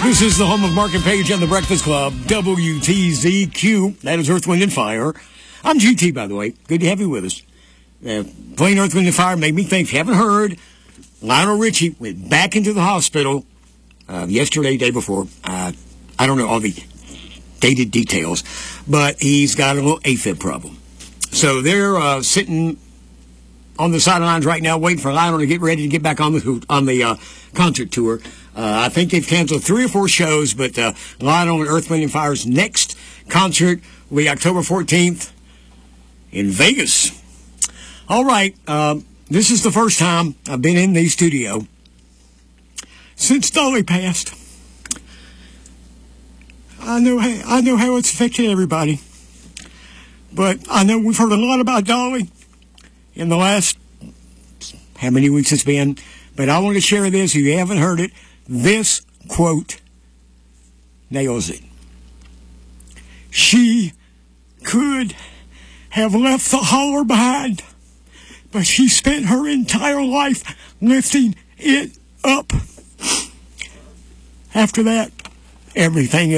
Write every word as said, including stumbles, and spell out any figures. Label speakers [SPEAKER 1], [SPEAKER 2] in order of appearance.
[SPEAKER 1] This is the home of Mark and Paige and the Breakfast Club, W T Z Q. That is Earth, Wind, and Fire. I'm G T, by the way. Good to have you with us. Uh, playing Earth, Wind, and Fire made me think, if you haven't heard, Lionel Richie went back into the hospital uh, yesterday, day before. Uh, I don't know all the dated details, but he's got a little AFib problem. So they're uh, sitting on the sidelines right now waiting for Lionel to get ready to get back on the on the uh, concert tour. Uh, I think they've canceled three or four shows, but uh, Lionel and Earth, Wind, and Fire's next concert will be October fourteenth in Vegas. All right, uh, this is the first time I've been in the studio since Dolly passed. I know how, I know how it's affected everybody, but I know we've heard a lot about Dolly in the last, how many weeks it's been, but I want to share this. If you haven't heard it, this quote nails it. She could have left the holler behind, but she spent her entire life lifting it up. After that, everything else